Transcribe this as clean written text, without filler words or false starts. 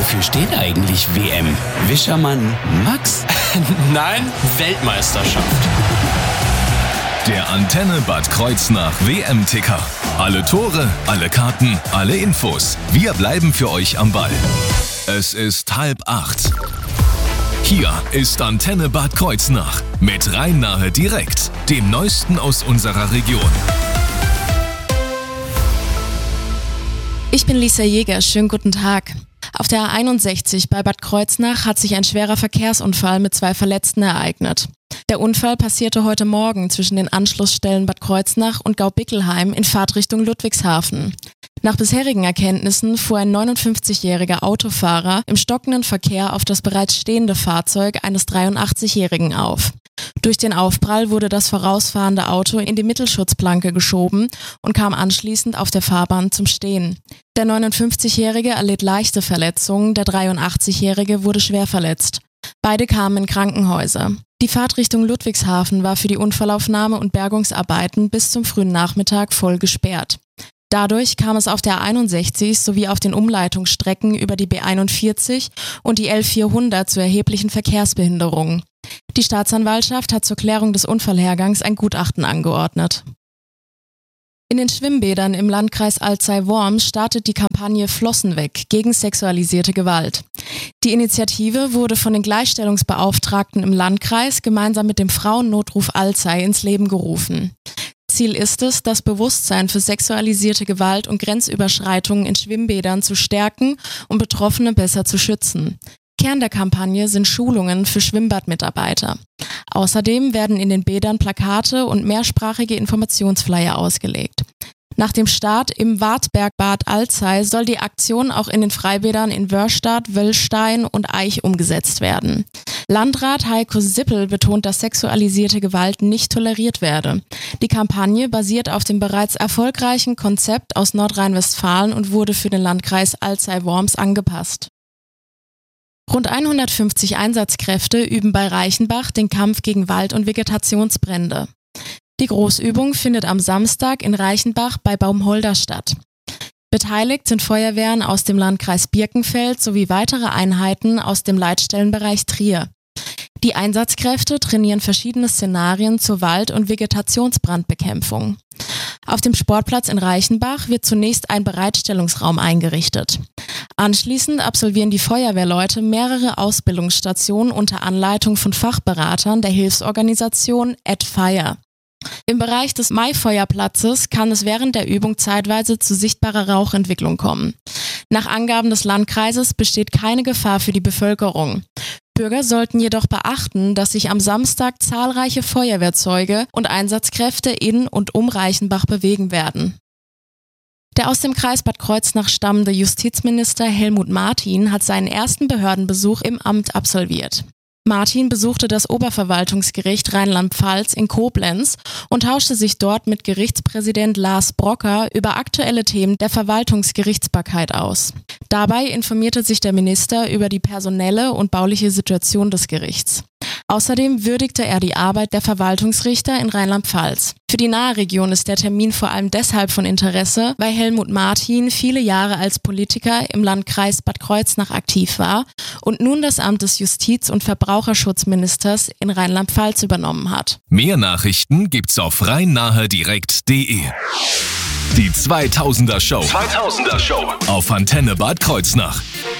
Wofür steht eigentlich WM? Wischermann Max? Nein, Weltmeisterschaft. Der Antenne Bad Kreuznach WM-Ticker. Alle Tore, alle Karten, alle Infos. Wir bleiben für euch am Ball. Es ist 7:30. Hier ist Antenne Bad Kreuznach mit Rhein-Nahe direkt, dem Neuesten aus unserer Region. Ich bin Lisa Jäger, schönen guten Tag. Auf der A61 bei Bad Kreuznach hat sich ein schwerer Verkehrsunfall mit 2 Verletzten ereignet. Der Unfall passierte heute Morgen zwischen den Anschlussstellen Bad Kreuznach und Gaubickelheim in Fahrtrichtung Ludwigshafen. Nach bisherigen Erkenntnissen fuhr ein 59-jähriger Autofahrer im stockenden Verkehr auf das bereits stehende Fahrzeug eines 83-Jährigen auf. Durch den Aufprall wurde das vorausfahrende Auto in die Mittelschutzplanke geschoben und kam anschließend auf der Fahrbahn zum Stehen. Der 59-Jährige erlitt leichte Verletzungen, der 83-Jährige wurde schwer verletzt. Beide kamen in Krankenhäuser. Die Fahrt Richtung Ludwigshafen war für die Unfallaufnahme und Bergungsarbeiten bis zum frühen Nachmittag voll gesperrt. Dadurch kam es auf der A61 sowie auf den Umleitungsstrecken über die B41 und die L400 zu erheblichen Verkehrsbehinderungen. Die Staatsanwaltschaft hat zur Klärung des Unfallhergangs ein Gutachten angeordnet. In den Schwimmbädern im Landkreis Alzey-Worms startet die Kampagne Flossen weg gegen sexualisierte Gewalt. Die Initiative wurde von den Gleichstellungsbeauftragten im Landkreis gemeinsam mit dem Frauennotruf Alzey ins Leben gerufen. Ziel ist es, das Bewusstsein für sexualisierte Gewalt und Grenzüberschreitungen in Schwimmbädern zu stärken und Betroffene besser zu schützen. Kern der Kampagne sind Schulungen für Schwimmbadmitarbeiter. Außerdem werden in den Bädern Plakate und mehrsprachige Informationsflyer ausgelegt. Nach dem Start im Wartbergbad Alzey soll die Aktion auch in den Freibädern in Wörstadt, Wöllstein und Aich umgesetzt werden. Landrat Heiko Sippel betont, dass sexualisierte Gewalt nicht toleriert werde. Die Kampagne basiert auf dem bereits erfolgreichen Konzept aus Nordrhein-Westfalen und wurde für den Landkreis Alzey-Worms angepasst. Rund 150 Einsatzkräfte üben bei Reichenbach den Kampf gegen Wald- und Vegetationsbrände. Die Großübung findet am Samstag in Reichenbach bei Baumholder statt. Beteiligt sind Feuerwehren aus dem Landkreis Birkenfeld sowie weitere Einheiten aus dem Leitstellenbereich Trier. Die Einsatzkräfte trainieren verschiedene Szenarien zur Wald- und Vegetationsbrandbekämpfung. Auf dem Sportplatz in Reichenbach wird zunächst ein Bereitstellungsraum eingerichtet. Anschließend absolvieren die Feuerwehrleute mehrere Ausbildungsstationen unter Anleitung von Fachberatern der Hilfsorganisation @Fire. Im Bereich des Maifeuerplatzes kann es während der Übung zeitweise zu sichtbarer Rauchentwicklung kommen. Nach Angaben des Landkreises besteht keine Gefahr für die Bevölkerung. Bürger sollten jedoch beachten, dass sich am Samstag zahlreiche Feuerwehrzeuge und Einsatzkräfte in und um Reichenbach bewegen werden. Der aus dem Kreis Bad Kreuznach stammende Justizminister Helmut Martin hat seinen ersten Behördenbesuch im Amt absolviert. Martin besuchte das Oberverwaltungsgericht Rheinland-Pfalz in Koblenz und tauschte sich dort mit Gerichtspräsident Lars Brocker über aktuelle Themen der Verwaltungsgerichtsbarkeit aus. Dabei informierte sich der Minister über die personelle und bauliche Situation des Gerichts. Außerdem würdigte er die Arbeit der Verwaltungsrichter in Rheinland-Pfalz. Für die nahe Region ist der Termin vor allem deshalb von Interesse, weil Helmut Martin viele Jahre als Politiker im Landkreis Bad Kreuznach aktiv war und nun das Amt des Justiz- und Verbraucherschutzministers in Rheinland-Pfalz übernommen hat. Mehr Nachrichten gibt's auf rhein-nahe-direkt.de. Die 2000er Show. Auf Antenne Bad Kreuznach.